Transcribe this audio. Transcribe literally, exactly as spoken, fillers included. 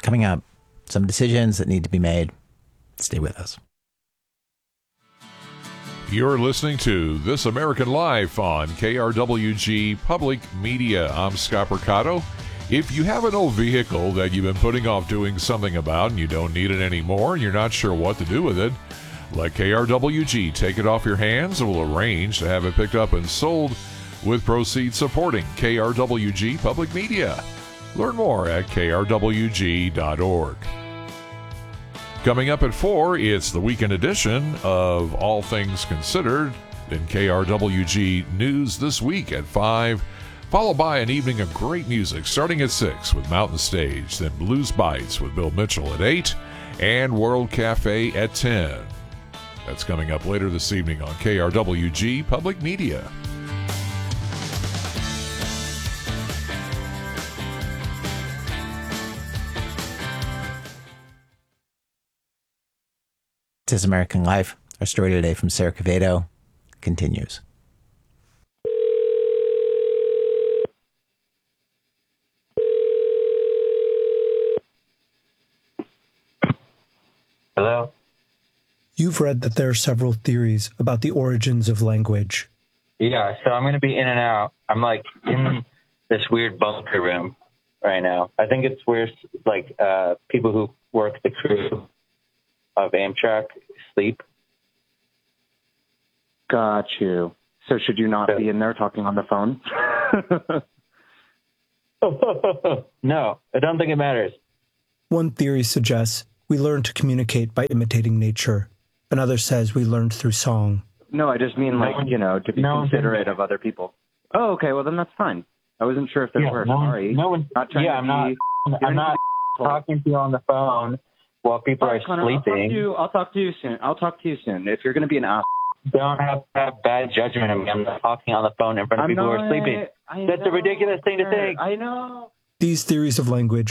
Coming up, some decisions that need to be made. Stay with us. You're listening to This American Life on K R W G Public Media. I'm Scott Mercado. If you have an old vehicle that you've been putting off doing something about and you don't need it anymore and you're not sure what to do with it, let K R W G take it off your hands and we'll arrange to have it picked up and sold with proceeds supporting K R W G Public Media. Learn more at K R W G dot org. Coming up at four, it's the weekend edition of All Things Considered in K R W G News This Week at five, followed by an evening of great music starting at six with Mountain Stage, then Blues Bites with Bill Mitchell at eight, and World Cafe at ten. That's coming up later this evening on K R W G Public Media. This is American Life. Our story today from Sarah Quevedo continues. Hello? You've read that there are several theories about the origins of language. Yeah, so I'm going to be in and out. I'm like in this weird bunker room right now. I think it's where like uh, people who work the crew of Amtrak sleep. Got you. So should you not be in there talking on the phone? No, I don't think it matters. One theory suggests we learn to communicate by imitating nature. Another says we learned through song. No, I just mean, like, No one- you know, to be no one considerate can- of other people. Oh, okay, well, then that's fine. I wasn't sure if there Yeah, were. no one- Sorry. no one- not trying yeah, to I'm be, not- you're I'm not to be- talking to you on the phone while people All are right, Connor, I'll talk, to sleeping. you, I'll talk to you soon. I'll talk to you soon. If you're going to be an ass. Don't have to have bad judgment of me. I'm not talking on the phone in front of I'm people who not- are sleeping. I That's know, a ridiculous thing to think. I know. These theories of language